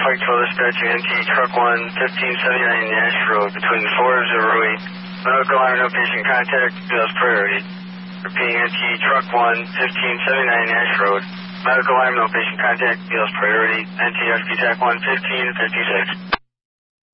Flight 12 dispatching NT Truck 1, 1579 Nash Road, between 408. Medical alarm, no patient contact, bills priority. Repeating NT Truck 1, 1579 Nash Road. Medical alarm, no patient contact, bills priority. NT Rescue TAC 1, 1556.